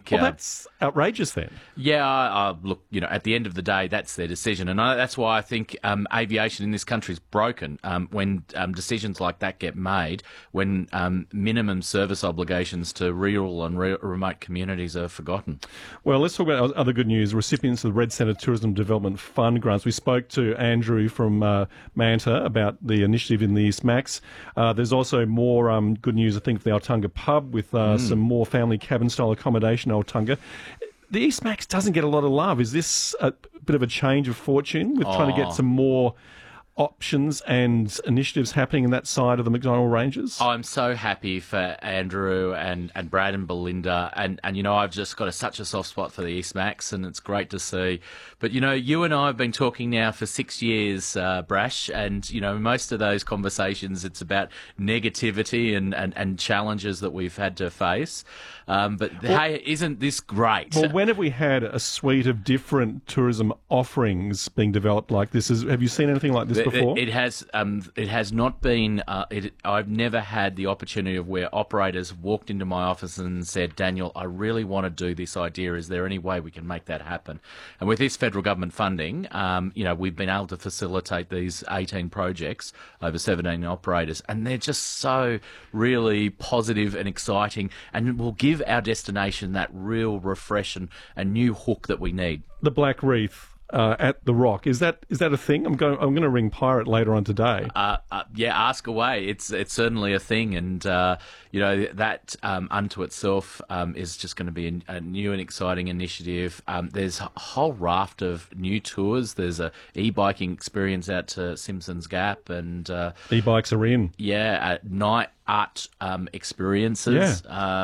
Well, that's outrageous then. Yeah, look, at the end of the day, that's their decision. And that's why I think aviation in this country is broken when decisions like that get made, when minimum service obligations to rural and remote communities are forgotten. Well, let's talk about other good news. Recipients of the Red Centre Tourism Development Fund grants. We spoke to Andrew from Manta about the initiative in the East Macs. There's also more good news, I think, for the Altunga pub with some more family cabin-style accommodation in Altunga. The East Macs doesn't get a lot of love. Is this a bit of a change of fortune with trying to get some more options and initiatives happening in that side of the McDonnell Ranges? I'm so happy for Andrew and Brad and Belinda, and I've just got such a soft spot for the East Macs, and it's great to see. But you and I have been talking now for 6 years, Brash, and most of those conversations, it's about negativity and challenges that we've had to face. Hey, isn't this great? Well, when have we had a suite of different tourism offerings being developed like this? Have you seen anything like this before? It has not been. I've never had the opportunity of where operators walked into my office and said, "Daniel, I really want to do this idea. Is there any way we can make that happen?" And with this federal government funding, we've been able to facilitate these 18 projects over 17 operators, and they're just so really positive and exciting, and will give our destination that real refresh and new hook that we need. The Black Reef at the Rock, is that a thing? I'm going to ring Pirate later on today. Yeah, ask away. It's certainly a thing, and that unto itself is just going to be a new and exciting initiative. There's a whole raft of new tours. There's a e-biking experience out to Simpsons Gap, and e-bikes are in. Yeah, at night art experiences.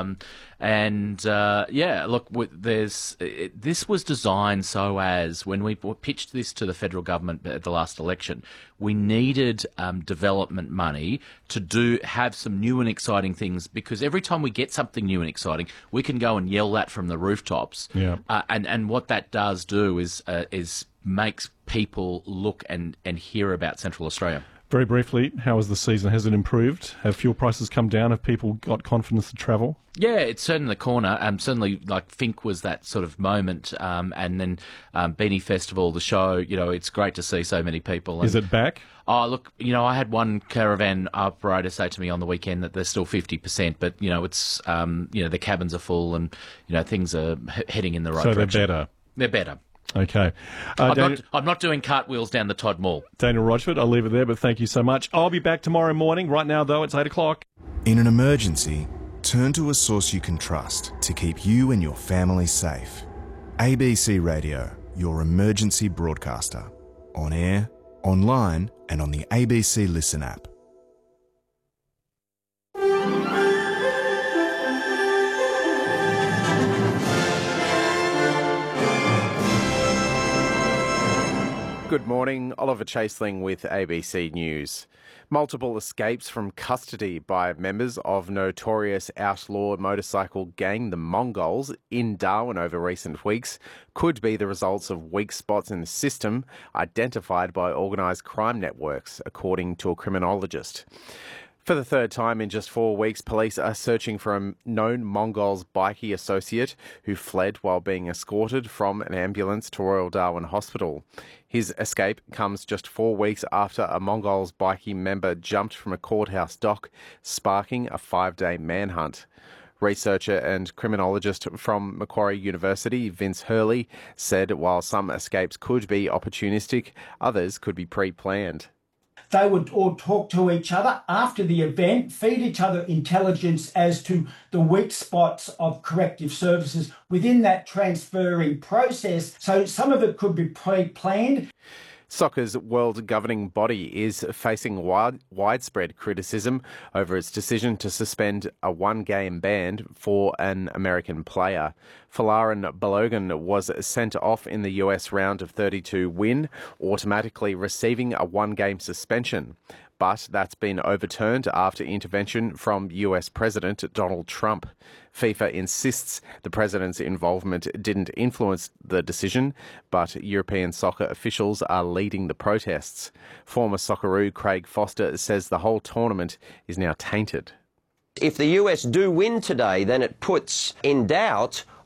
Yeah. Look, this was designed so as when we pitched this to the federal government at the last election, we needed development money to have some new and exciting things, because every time we get something new and exciting, we can go and yell that from the rooftops. Yeah. And what that does do is makes people look and hear about Central Australia. Very briefly, how has the season? Has it improved? Have fuel prices come down? Have people got confidence to travel? Yeah, it's turned the corner. Certainly, like Fink was that sort of moment, and then Beanie Festival, the show. It's great to see so many people. Is it back? Oh, look, I had one caravan operator say to me on the weekend that they're still 50%, but it's the cabins are full and things are heading in the right direction. So they're better. They're better. Okay. I'm not doing cartwheels down the Todd Mall. Daniel Rochford, I'll leave it there, but thank you so much. I'll be back tomorrow morning. Right now, though, it's 8 o'clock. In an emergency, turn to a source you can trust to keep you and your family safe. ABC Radio, your emergency broadcaster. On air, online, and on the ABC Listen app. Good morning, Oliver Chaseling with ABC News. Multiple escapes from custody by members of notorious outlaw motorcycle gang the Mongols in Darwin over recent weeks could be the results of weak spots in the system identified by organised crime networks, according to a criminologist. For the third time in just 4 weeks, police are searching for a known Mongols bikie associate who fled while being escorted from an ambulance to Royal Darwin Hospital. His escape comes just 4 weeks after a Mongols bikie member jumped from a courthouse dock, sparking a 5-day manhunt. Researcher and criminologist from Macquarie University, Vince Hurley, said while some escapes could be opportunistic, others could be pre-planned. They would all talk to each other after the event, feed each other intelligence as to the weak spots of corrective services within that transferring process. So some of it could be pre-planned. Soccer's world governing body is facing widespread criticism over its decision to suspend a one-game ban for an American player. Folarin Balogun was sent off in the US round of 32 win, automatically receiving a one-game suspension. But that's been overturned after intervention from US President Donald Trump. FIFA insists the president's involvement didn't influence the decision, but European soccer officials are leading the protests. Former Socceroo Craig Foster says the whole tournament is now tainted. If the US do win today, then it puts in doubt